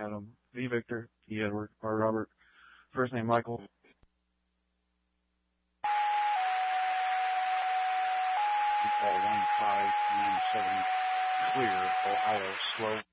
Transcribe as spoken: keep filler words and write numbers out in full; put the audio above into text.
Adam, V Victor, E Edward, R Robert, first name Michael. Call one five nine seven, clear, Ohio, slow.